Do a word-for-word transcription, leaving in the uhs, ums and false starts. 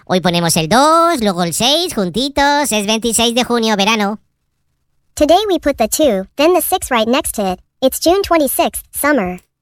Hoy ponemos el dos, luego el seis, juntitos. Es veintiséis de junio, verano. Today we put the two, then the six right next to it. It's June twenty-sixth, summer.